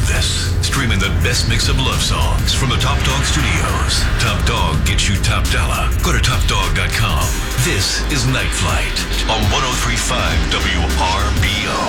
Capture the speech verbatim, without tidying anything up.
this. Streaming the best mix of love songs from the Top Dog Studios. Top Dog gets you top dollar. Go to top dog dot com. This is Night Flight on one oh three point five W R B O.